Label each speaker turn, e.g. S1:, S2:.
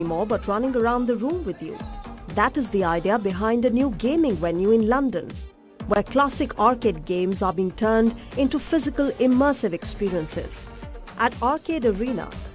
S1: anymore but running around the room with you. That is the idea behind a new gaming venue in London, where classic arcade games are being turned into physical immersive experiences. At Arcade Arena,